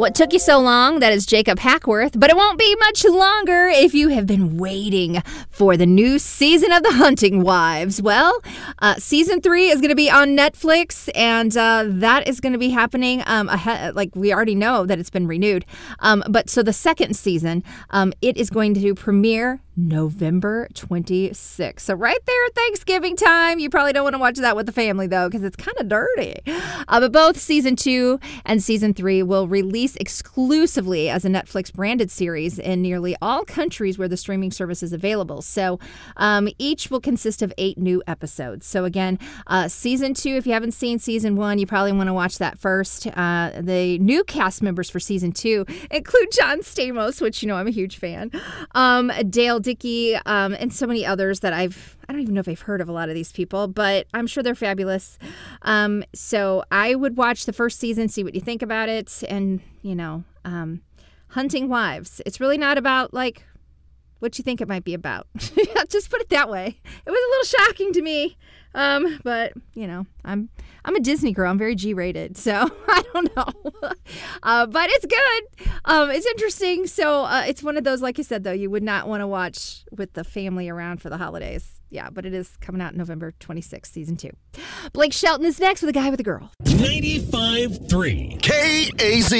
What took you so long? That is Jacob Hackworth, but it won't be much longer if you have been waiting for the new season of The Hunting Wives. Well, season 3 is going to be on Netflix, and that is going to be happening ahead. Like, we already know that it's been renewed. But so the second season, it is going to premiere November 26th. So right there at Thanksgiving time. You probably don't want to watch that with the family, though, because it's kind of dirty. But both season 2 and season 3 will release exclusively as a Netflix branded series in nearly all countries where the streaming service is available. So each will consist of 8 new episodes. So again, season 2, if you haven't seen season 1, you probably want to watch that first. The new cast members for season 2 include John Stamos, which, you know, I'm a huge fan, Dale Dickey, and so many others that I don't even know if I've heard of a lot of these people, but I'm sure they're fabulous. So I would watch the first season, see what you think about it. And, you know, Hunting Wives. It's really not about, like, what you think it might be about. Just put it that way. It was a little shocking to me. But, you know, I'm a Disney girl. I'm very G-rated, so I don't know. But it's good. It's interesting. So it's one of those, like I said, though, you would not want to watch with the family around for the holidays. Yeah, but it is coming out November 26th, season 2. Blake Shelton is next with A Guy with a Girl. 95.3 KAZ.